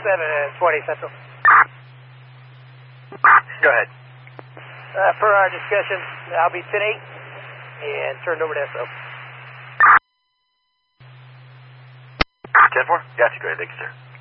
720 Central. Go ahead. Per our discussion, I'll be 10-8 and turned over to SO. 10-4? Gotcha, great. Thank you, sir.